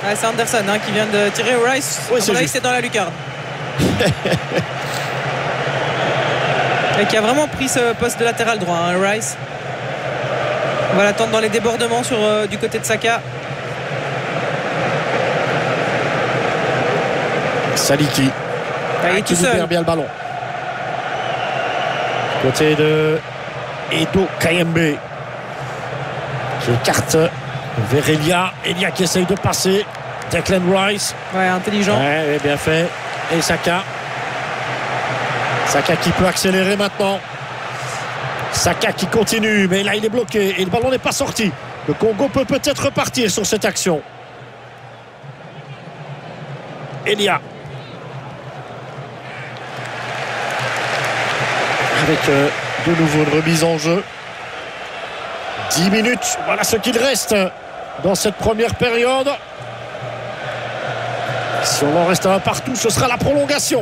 Ah, c'est Anderson qui vient de tirer. Rice, Oui, c'est dans la lucarne. Et qui a vraiment pris ce poste de latéral droit, Rice. On va l'attendre dans les débordements du côté de Saka. Saliki Il est tout qui seul. perd bien le ballon. Côté de Edo Kayembe qui écarte vers Elia qui essaye de passer. Declan Rice. Ouais, intelligent. Ouais, bien fait. Et Saka qui peut accélérer maintenant. Saka qui continue, mais là il est bloqué et le ballon n'est pas sorti. Le Congo peut peut-être repartir sur cette action. Elia avec de nouveau une remise en jeu. 10 minutes, voilà ce qu'il reste dans cette première période. Si on en reste un partout, ce sera la prolongation.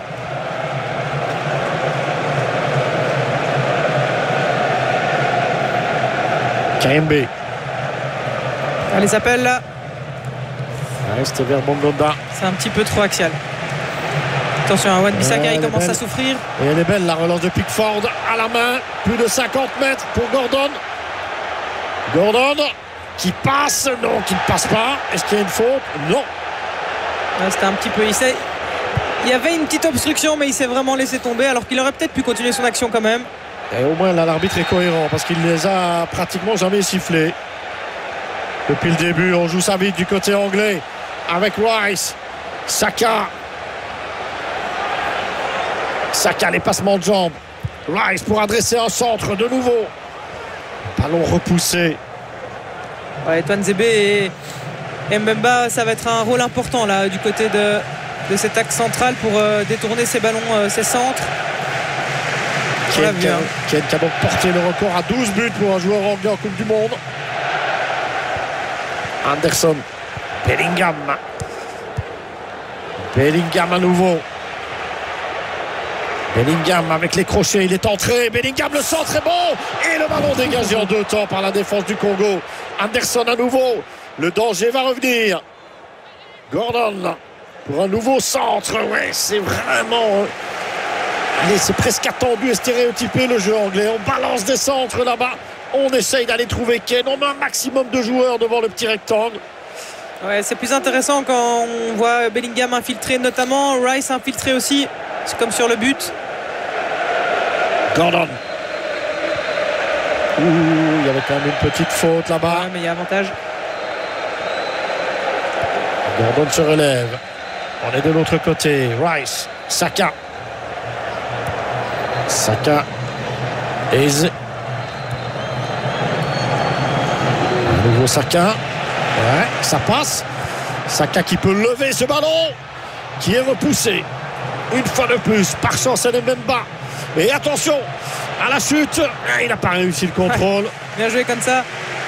Kayembe. Les appels là. Ça reste vers Bongonda. C'est un petit peu trop axial. Attention, Wan-Bissaka, il commence à souffrir. Et elle est belle, la relance de Pickford à la main. Plus de 50 mètres pour Gordon. Gordon qui passe. Non, qui ne passe pas. Est-ce qu'il y a une faute? Non. C'était un petit peu... Il y avait une petite obstruction, mais il s'est vraiment laissé tomber, alors qu'il aurait peut-être pu continuer son action quand même. Et au moins là, l'arbitre est cohérent parce qu'il les a pratiquement jamais sifflés. Depuis le début, on joue ça vite du côté anglais avec Rice. Saka, les passements de jambes. Rice pour adresser un centre de nouveau. Ballon repoussé. Ouais, Tuanzebe et Mbemba, ça va être un rôle important là du côté de cet axe central pour détourner ces ballons, ces centres. Ken qui a donc porté le record à 12 buts pour un joueur anglais en Coupe du Monde. Anderson. Bellingham à nouveau. Bellingham avec les crochets, il est entré. Bellingham, le centre est bon. Et le ballon dégagé en deux temps par la défense du Congo. Anderson à nouveau. Le danger va revenir. Gordon pour un nouveau centre. Ouais, c'est vraiment... c'est presque attendu et stéréotypé le jeu anglais. On balance des centres là-bas. On essaye d'aller trouver Ken. On a un maximum de joueurs devant le petit rectangle. Ouais, c'est plus intéressant quand on voit Bellingham infiltré, notamment Rice infiltré aussi. C'est comme sur le but. Gordon. Il y avait quand même une petite faute là-bas. Ouais, mais il y a avantage. Gordon se relève. On est de l'autre côté. Rice. Saka. Eze. À nouveau Saka. Ouais, ça passe. Saka qui peut lever ce ballon. Qui est repoussé. Une fois de plus. Par chance, elle n'est même pas. Et attention à la chute. Il n'a pas réussi le contrôle. Bien joué comme ça.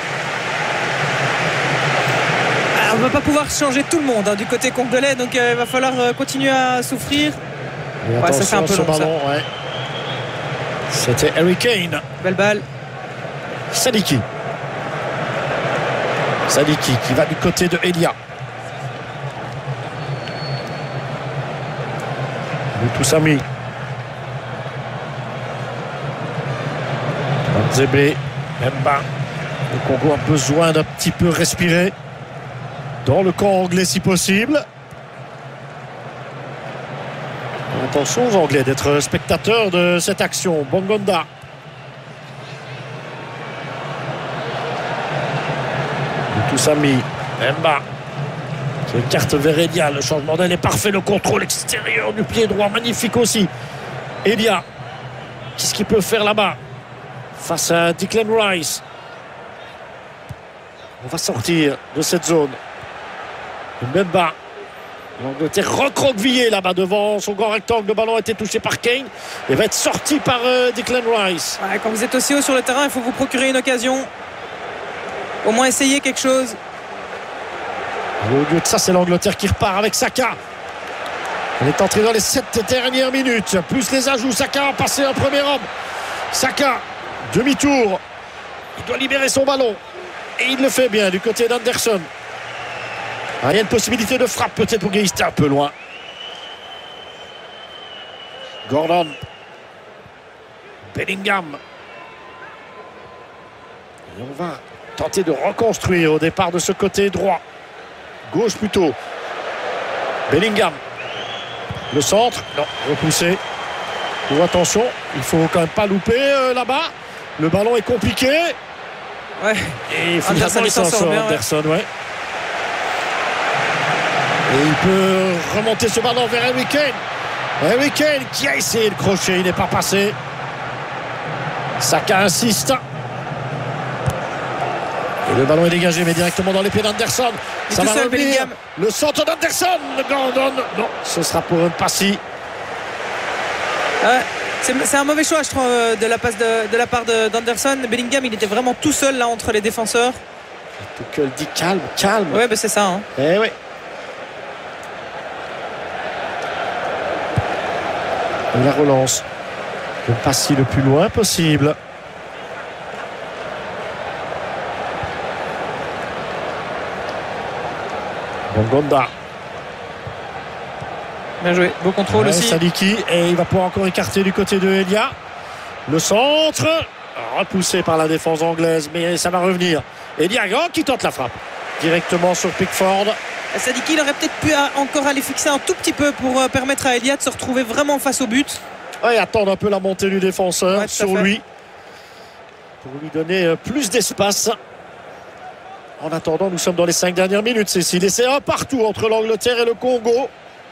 On ne va pas pouvoir changer tout le monde du côté congolais. Donc il va falloir continuer à souffrir. Ouais, ça fait un peu long, ballon, ça. Ouais. C'était Harry Kane. Belle balle. Sadiki qui va du côté de Elia. Moutoussamy. Nzebe. Mbemba. Le Congo a besoin d'un petit peu respirer dans le camp anglais si possible. Attention aux Anglais d'être spectateurs de cette action. Bongonda. Moutoussamy. Mbemba qui écarte vers Elia. Le changement d'aile est parfait. Le contrôle extérieur du pied droit magnifique aussi. Elia. Qu'est-ce qu'il peut faire là-bas face à Declan Rice? On va sortir de cette zone. Mbemba. L'Angleterre recroquevillée là-bas devant son grand rectangle. Le ballon a été touché par Kane et va être sorti par Declan Rice. Ouais, quand vous êtes aussi haut sur le terrain, il faut vous procurer une occasion. Au moins essayer quelque chose. Et au lieu de ça, c'est l'Angleterre qui repart avec Saka. Elle est entrée dans les 7 dernières minutes. Plus les ajouts. Saka a passé un premier homme. Saka, demi-tour. Il doit libérer son ballon. Et il le fait bien du côté d'Anderson. Ah, il y a une possibilité de frappe peut-être pour Guy, c'était un peu loin. Gordon. Bellingham. Et on va tenter de reconstruire au départ de ce côté droit. Gauche plutôt. Bellingham. Le centre. Non, repoussé. Oh, attention, il faut quand même pas louper là-bas. Le ballon est compliqué. Ouais. Et finalement, il s'en sort, Anderson, ouais. Et il peut remonter ce ballon vers Harry Kane. Harry Kane qui a essayé de crochet, il n'est pas passé. Saka insiste. Et le ballon est dégagé, mais directement dans les pieds d'Anderson. Ça va revenir. Le centre d'Anderson. Gordon. Non, ce sera pour un passi. Ouais. C'est un mauvais choix, je trouve, de la passe de la part d'Anderson. Bellingham, il était vraiment tout seul là entre les défenseurs. Tuchel dit calme, calme. Ouais, bah c'est ça. Hein. Eh oui. Et la relance. Le passi le plus loin possible. Bongonda. Bien joué, beau contrôle aussi. Sadiki, et il va pouvoir encore écarter du côté de Elia. Le centre, repoussé par la défense anglaise, mais ça va revenir. Elia qui tente la frappe directement sur Pickford. Sadiki, il aurait peut-être pu encore aller fixer un tout petit peu pour permettre à Elia de se retrouver vraiment face au but. Ouais, attendre un peu la montée du défenseur sur lui pour lui donner plus d'espace. En attendant, nous sommes dans les 5 dernières minutes, Cécile, et c'est un partout entre l'Angleterre et le Congo.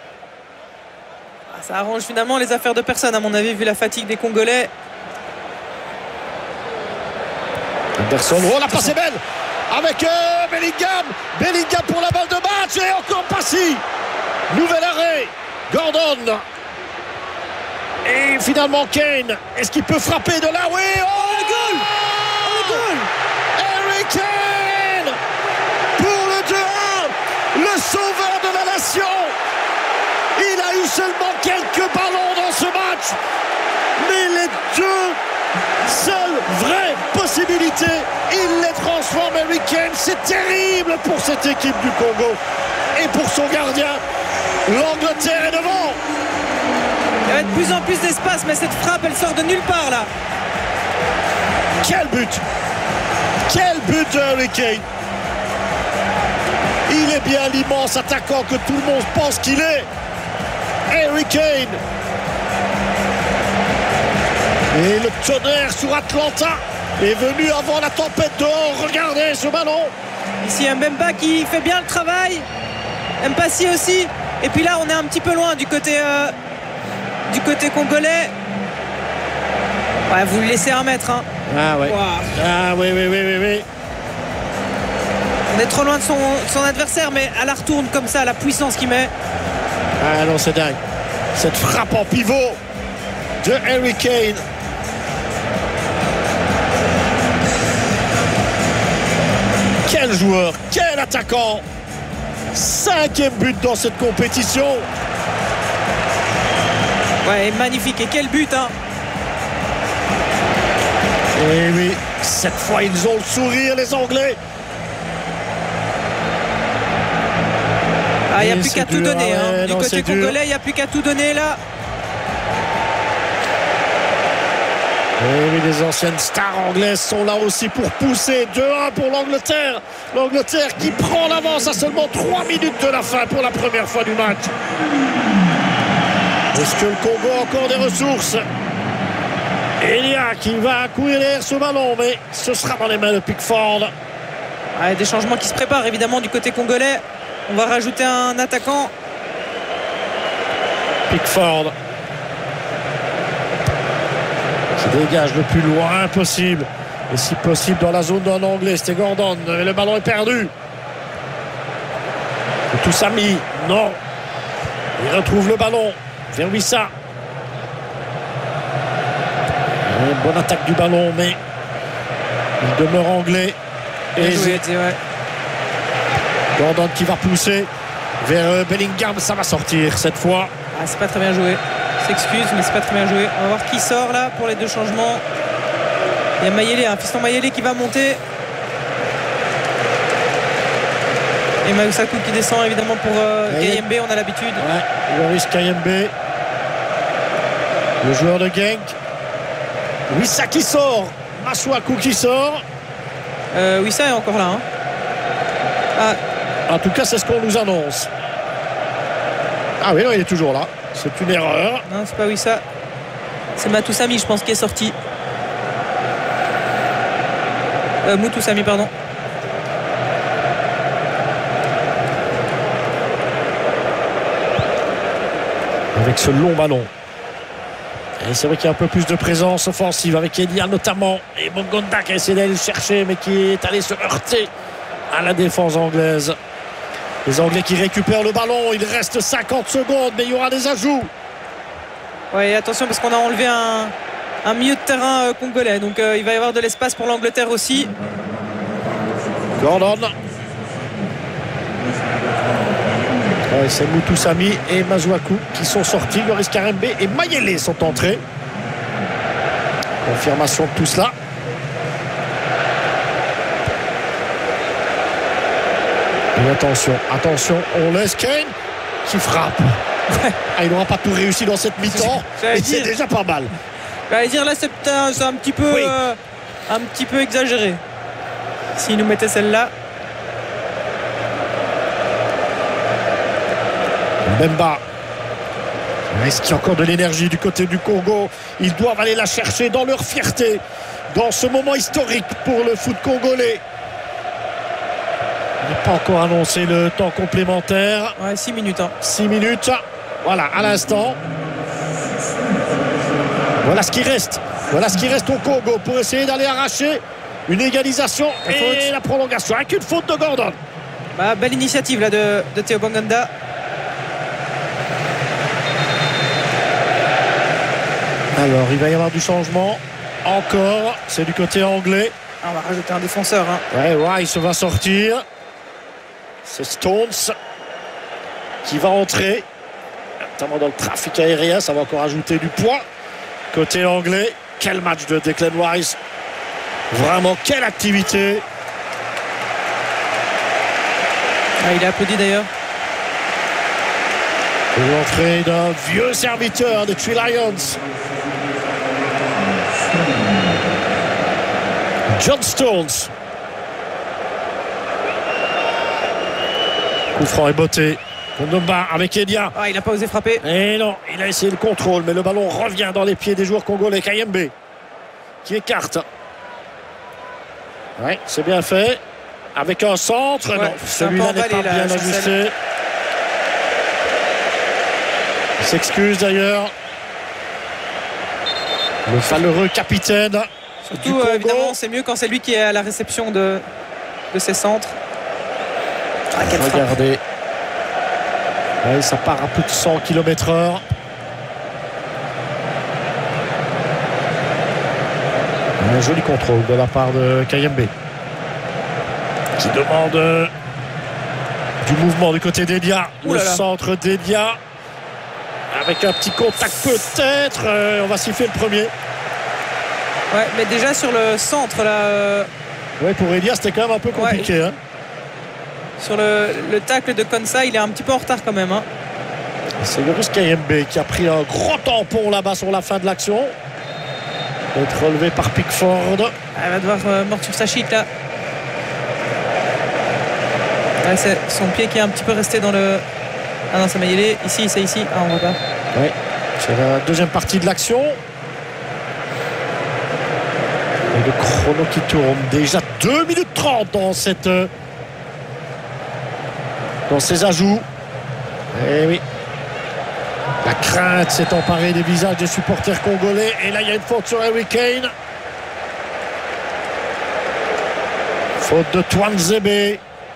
Ça arrange finalement les affaires de personne, à mon avis, vu la fatigue des Congolais. Anderson, oh la passe est belle avec Bellingham. Bellingham pour la balle de match et encore Passy. Nouvel arrêt. Gordon. Et finalement Kane. Est-ce qu'il peut frapper de là? Oui. Oh le goal. Oh le goal. Harry Kane pour le 2-1. Le sauveur de la nation. Il a eu seulement quelques ballons dans ce match, mais les deux seules vraies possibilités, il les transforme. Harry Kane, c'est terrible pour cette équipe du Congo et pour son gardien. L'Angleterre est devant. Il y a de plus en plus d'espace, mais cette frappe, elle sort de nulle part là. Quel but de Harry Kane. Il est bien l'immense attaquant que tout le monde pense qu'il est. Harry Kane. Et le tonnerre sur Atlanta est venu avant la tempête dehors. Regardez ce ballon. Ici Mbemba qui fait bien le travail. Mpassi aussi. Et puis là on est un petit peu loin du côté congolais. Ouais, vous le laissez un mètre hein. Ah ouais. Wow. Ah oui. On est trop loin de son adversaire, mais à la retourne comme ça, la puissance qu'il met. Ah non, c'est dingue. Cette frappe en pivot de Harry Kane. Quel joueur, quel attaquant. 5e but dans cette compétition. Ouais, magnifique. Et quel but hein. Et oui, cette fois ils ont le sourire les Anglais. Ah, il n'y a plus qu'à tout donner. Hein. Du côté congolais, il n'y a plus qu'à tout donner là. Et oui, les anciennes stars anglaises sont là aussi pour pousser. 2-1 pour l'Angleterre. L'Angleterre qui prend l'avance à seulement 3 minutes de la fin pour la première fois du match. Est-ce que le Congo a encore des ressources? Elia qui va courir derrière ce ballon, mais ce sera dans les mains de Pickford. Ouais, des changements qui se préparent évidemment du côté congolais. On va rajouter un attaquant. Pickford qui dégage le plus loin possible. Et si possible dans la zone d'un Anglais. C'était Gordon. Et le ballon est perdu. Et tout ça mis. Non. Il retrouve le ballon vers Wissa. Bonne attaque du ballon, mais il demeure anglais. Et Gordon qui va pousser vers Bellingham. Ça va sortir cette fois. Ah, c'est pas très bien joué. S'excuse, mais c'est pas très bien joué. On va voir qui sort là pour les deux changements. Il y a Mayele, Fiston Mayele qui va monter. Et Maousakou qui descend évidemment pour Kayembe, on a l'habitude. Ouais, Loris Kayembe, le joueur de Genk. Wissa qui sort, Masuaku qui sort. Wissa est encore là. Hein. En tout cas, c'est ce qu'on nous annonce. Ah oui, non, il est toujours là. C'est une erreur. Non, c'est pas Wissa. C'est Matousami, je pense, qui est sorti. Moutoussami, pardon. Avec ce long ballon. Et c'est vrai qu'il y a un peu plus de présence offensive avec Elia notamment. Et Mongonda qui a essayé d'aller le chercher, mais qui est allé se heurter à la défense anglaise. Les Anglais qui récupèrent le ballon. Il reste 50 secondes, mais il y aura des ajouts. Oui, attention parce qu'on a enlevé un milieu de terrain congolais. Donc il va y avoir de l'espace pour l'Angleterre aussi. Gordon. Ouais, c'est Moutoussami et Masuaku qui sont sortis. Loris Kayembe et Mayele sont entrés. Confirmation de tout cela. Et attention, on laisse Kane qui frappe. Ah, il n'aura pas tout réussi dans cette mi-temps, mais c'est déjà pas mal. J'allais dire là c'est un petit peu un petit peu exagéré. S'il nous mettait celle-là. Mbemba. Est-ce qu'il y a encore de l'énergie du côté du Congo? Ils doivent aller la chercher dans leur fierté, dans ce moment historique pour le foot congolais. Il n'est pas encore annoncé le temps complémentaire. Ouais, 6 minutes. 6 minutes. Voilà, à l'instant. Voilà ce qui reste. Voilà ce qui reste au Congo pour essayer d'aller arracher une égalisation et la prolongation. Avec une faute de Gordon. Belle initiative là de Théo Banganda. Alors, il va y avoir du changement. Encore. C'est du côté anglais. On va rajouter un défenseur. Ouais, Rice va sortir. C'est Stones qui va entrer. Notamment dans le trafic aérien. Ça va encore ajouter du poids. Côté anglais. Quel match de Declan Rice. Vraiment, quelle activité. Il est applaudi d'ailleurs. L'entrée d'un vieux serviteur des Three Lions. John Stones. Coup franc et botté. Kondomba avec Edia. Il n'a pas osé frapper. Et non, il a essayé le contrôle, mais le ballon revient dans les pieds des joueurs congolais. Kayembe qui écarte. Ouais, c'est bien fait. Avec un centre. Non, celui-là n'est pas bien ajusté. Il s'excuse d'ailleurs. Le valeureux capitaine. Surtout, évidemment, c'est mieux quand c'est lui qui est à la réception de ses centres. Regardez. Ouais, ça part à plus de 100 km/h. Un joli contrôle de la part de Kayembe. Qui demande du mouvement du côté d'Edia. Le centre d'Edia. Avec un petit contact peut-être. On va siffler le premier. Ouais, mais déjà sur le centre là. Ouais, pour Edia c'était quand même un peu compliqué. Ouais. Sur le tacle de Konsa, il est un petit peu en retard quand même. C'est Loris Kayembe qui a pris un gros tampon là-bas sur la fin de l'action. Être relevé par Pickford. Elle va devoir mordre sur sa chic là. Ouais, c'est son pied qui est un petit peu resté dans le. Ah non, c'est Mayele. Ici, c'est ici. Ah, on voit pas. Oui, c'est la deuxième partie de l'action. Et le chrono qui tourne. Déjà 2 minutes 30 dans ces ajouts. Et oui. La crainte s'est emparée des visages des supporters congolais. Et là, il y a une faute sur Harry Kane. Faute de Twanzebe. Et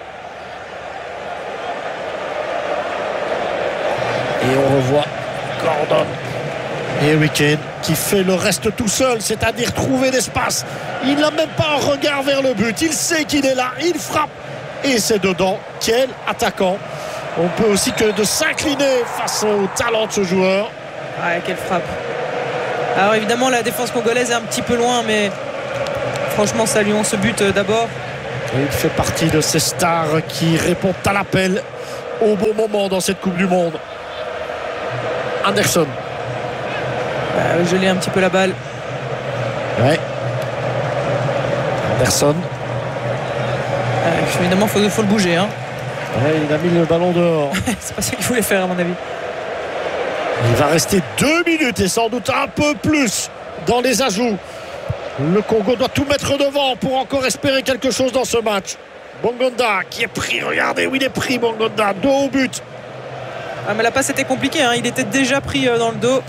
on revoit Gordon et Harry Kane qui fait le reste tout seul, c'est-à-dire trouver l'espace. Il n'a même pas un regard vers le but. Il sait qu'il est là, il frappe et c'est dedans. Quel attaquant! On peut aussi que de s'incliner face au talent de ce joueur. Ouais, quelle frappe. Alors évidemment la défense congolaise est un petit peu loin, mais franchement saluons ce but d'abord. Et il fait partie de ces stars qui répondent à l'appel au bon moment dans cette Coupe du Monde. Anderson. Geler un petit peu la balle. Ouais. Anderson. Évidemment, faut le bouger. Hein. Ouais, il a mis le ballon dehors. C'est pas ça qu'il voulait faire, à mon avis. Il va rester 2 minutes et sans doute un peu plus dans les ajouts. Le Congo doit tout mettre devant pour encore espérer quelque chose dans ce match. Bongonda qui est pris. Regardez où il est pris, Bongonda. Dos au but. Mais la passe était compliquée. Hein. Il était déjà pris dans le dos.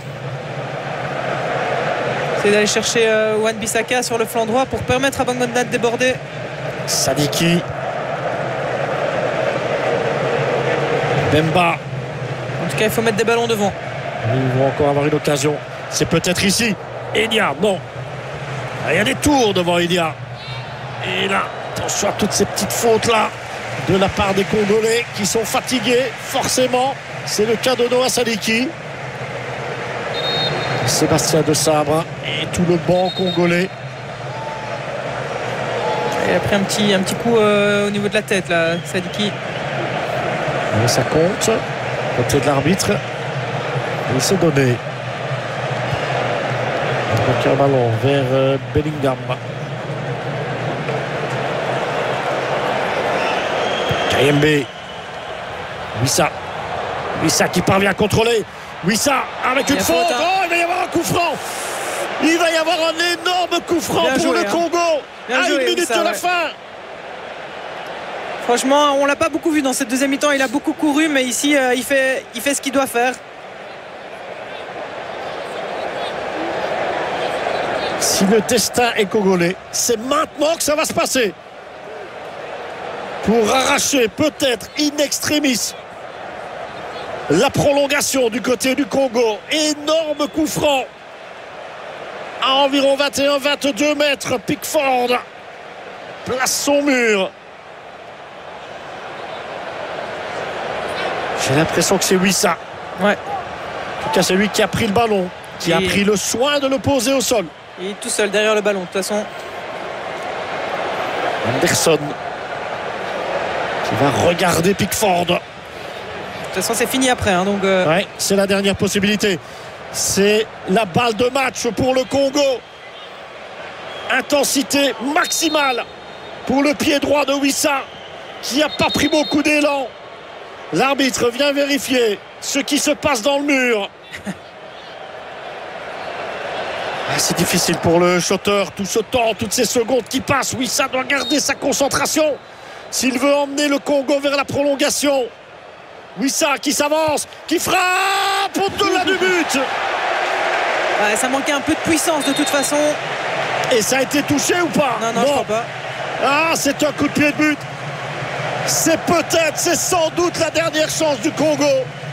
C'est d'aller chercher Wan-Bissaka sur le flanc droit pour permettre à Bongonda de déborder. Sadiki. Bemba. En tout cas, il faut mettre des ballons devant. Ils vont encore avoir une occasion. C'est peut-être ici. Edia, non. Il y a des tours devant Edia. Et là, attention à toutes ces petites fautes-là de la part des Congolais qui sont fatigués, forcément. C'est le cas de Noah Sadiki. Sébastien De Sabre et tout le banc congolais. Il a pris un petit coup au niveau de la tête, là, Sadiki. Mais ça compte. Côté de l'arbitre. Il s'est donné. Donc un ballon vers Bellingham. Kayembe. Wissa qui parvient à contrôler. Wissa avec une faute. Oh, il va y avoir un coup franc. Il va y avoir un énorme coup franc pour le Congo. À 1 minute de la fin. Franchement, on l'a pas beaucoup vu dans cette deuxième mi-temps. Il a beaucoup couru, mais ici, il fait ce qu'il doit faire. Si le destin est congolais, c'est maintenant que ça va se passer. Pour arracher peut-être in extremis la prolongation du côté du Congo. Énorme coup franc à environ 21-22 mètres. Pickford place son mur. J'ai l'impression que c'est Wissa. Ouais. En tout cas, c'est lui qui a pris le ballon, qui a pris le soin de le poser au sol. Il est tout seul derrière le ballon, de toute façon. Anderson qui va regarder Pickford. De toute façon, c'est fini après. Hein, donc ouais, c'est la dernière possibilité. C'est la balle de match pour le Congo. Intensité maximale pour le pied droit de Wissa qui n'a pas pris beaucoup d'élan. L'arbitre vient vérifier ce qui se passe dans le mur. C'est difficile pour le shotter. Tout ce temps, toutes ces secondes qui passent. Wissa doit garder sa concentration s'il veut emmener le Congo vers la prolongation. Wissa qui s'avance, qui frappe au-delà du but. Ouais, ça manquait un peu de puissance de toute façon. Et ça a été touché ou pas? Non, je crois pas. Ah, c'est un coup de pied de but. C'est sans doute la dernière chance du Congo.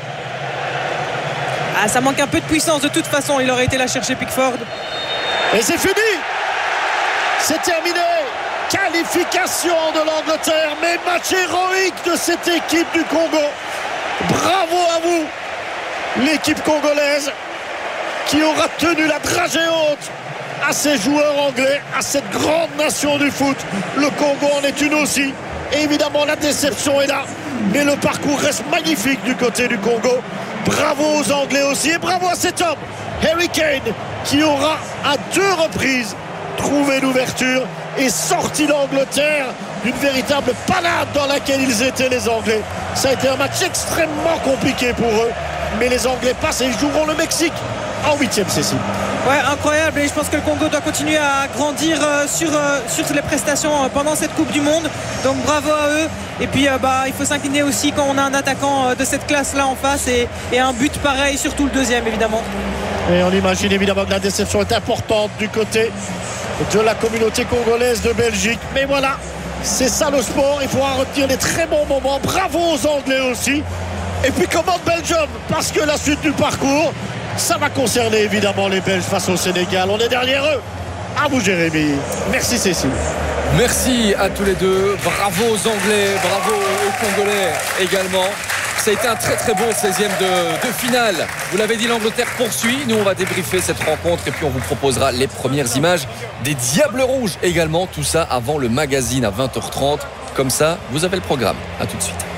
Ça manque un peu de puissance de toute façon. Il aurait été là chercher Pickford. Et c'est fini. C'est terminé. Qualification de l'Angleterre. Mais match héroïque de cette équipe du Congo. Bravo à vous, l'équipe congolaise, qui aura tenu la dragée haute à ces joueurs anglais, à cette grande nation du foot. Le Congo en est une aussi. Et évidemment, la déception est là. Mais le parcours reste magnifique du côté du Congo. Bravo aux Anglais aussi. Et bravo à cet homme, Harry Kane, qui aura à 2 reprises trouvé l'ouverture et sorti l'Angleterre d'une véritable panade dans laquelle ils étaient, les Anglais. Ça a été un match extrêmement compliqué pour eux. Mais les Anglais passent et ils joueront le Mexique en 8e, Cécile. Ouais, incroyable. Et je pense que le Congo doit continuer à grandir sur les prestations pendant cette Coupe du Monde. Donc bravo à eux. Et puis il faut s'incliner aussi quand on a un attaquant de cette classe-là en face et un but pareil, surtout le deuxième évidemment. Et on imagine évidemment que la déception est importante du côté de la communauté congolaise de Belgique. Mais voilà, c'est ça le sport. Il faudra retenir les très bons moments. Bravo aux Anglais aussi. Et puis comment Belgium, parce que la suite du parcours, ça va concerner évidemment les Belges face au Sénégal. On est derrière eux. À vous, Jérémy. Merci, Cécile. Merci à tous les deux. Bravo aux Anglais, bravo aux Congolais également. Ça a été un très très beau 16e de finale. Vous l'avez dit, l'Angleterre poursuit. Nous, on va débriefer cette rencontre et puis on vous proposera les premières images des Diables Rouges également. Tout ça avant le magazine à 20h30. Comme ça, vous avez le programme. À tout de suite.